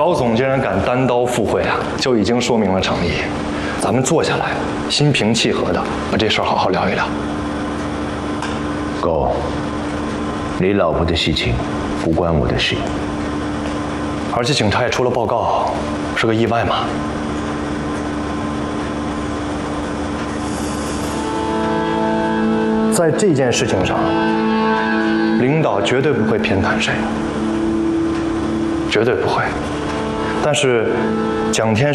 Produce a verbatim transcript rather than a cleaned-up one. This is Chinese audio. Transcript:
高总竟然敢单刀赴会啊，就已经说明了诚意。咱们坐下来，心平气和的把这事儿好好聊一聊。 高，你老婆的事情不关我的事。 而且警察也出了报告，是个意外嘛。在这件事情上，领导绝对不会偏袒谁，绝对不会。但是，蒋天。